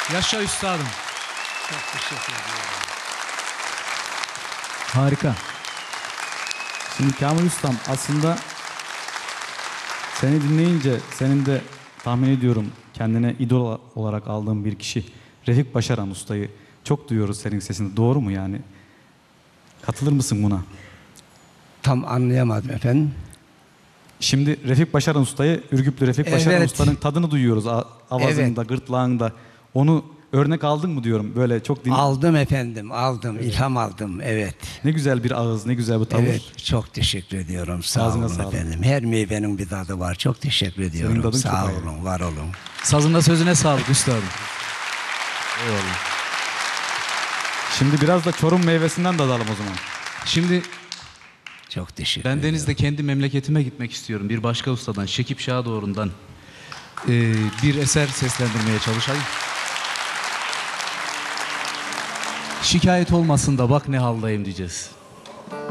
Yaşa üstadım. Çok teşekkür ediyorum. Harika. Şimdi Kamil Ustam, aslında seni dinleyince senin de tahmin ediyorum kendine idol olarak aldığın bir kişi Refik Başaran Usta'yı çok duyuyoruz senin sesini. Doğru mu yani? Katılır mısın buna? Tam anlayamadım efendim. Şimdi Refik Başaran Usta'yı, Ürgüplü Refik Başaran Evet. Usta'nın tadını duyuyoruz avazında, gırtlağında. Onu örnek aldın mı diyorum, böyle çok Aldım efendim, aldım. İlham aldım, evet. Ne güzel bir ağız, ne güzel bir tavır. Evet, çok teşekkür ediyorum. Sağ Ağzına olun sağlık. efendim. Her meyvenin bir tadı var. Çok teşekkür ediyorum. tadın Sağ çok ayrı. olun, var olun. Sazına sözüne sağlık üstadım. Eyvallah. Şimdi biraz da Çorum meyvesinden tadalım o zaman. Şimdi Çok teşekkür ben ederim. Deniz'de kendi memleketime gitmek istiyorum. Bir başka ustadan, Şekip Şadoğru'ndan bir eser seslendirmeye çalışayım. Şikayet olmasın da bak ne haldayım diyeceğiz.